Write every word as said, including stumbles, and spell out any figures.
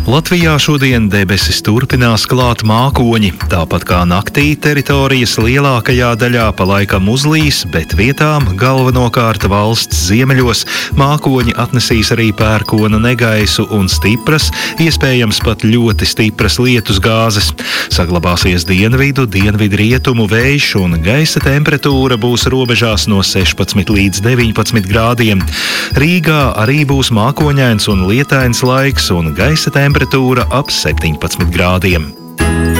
Latvijā šodien debesis turpinās klāt mākoņi. Tāpat kā naktī teritorijas lielākajā daļā pa laikam uzlīs, bet vietām, galvenokārt valsts ziemeļos, mākoņi atnesīs arī pērkona negaisu un stipras, iespējams pat ļoti stipras lietus gāzes. Saglabāsies dienvidu, dienvidu rietumu vējš un gaisa temperatūra būs robežās no sešpadsmit līdz deviņpadsmit grādiem. Rīgā arī būs mākoņains un lietains laiks un gaisa temperatūra ap septiņpadsmit grādiem.